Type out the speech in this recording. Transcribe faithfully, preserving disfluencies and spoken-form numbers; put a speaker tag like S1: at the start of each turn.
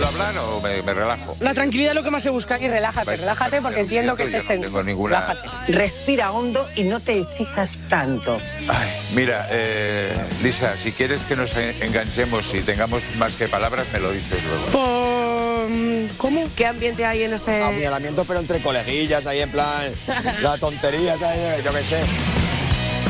S1: ¿Puedo hablar o me, me relajo?
S2: La tranquilidad es lo que más se busca. Y relájate,
S1: Pues,
S2: relájate porque entiendo que estés
S1: no
S2: tenso.
S1: tengo ninguna...
S2: Relájate.
S3: Respira hondo y no te exijas tanto.
S1: Ay, mira, eh, Lisa, si quieres que nos enganchemos y tengamos más que palabras, me lo dices luego.
S2: Por... ¿Cómo?
S4: ¿Qué ambiente hay en este...?
S5: Apuñalamiento, pero entre coleguillas, ahí en plan... La tontería, ¿sabes? Yo qué sé.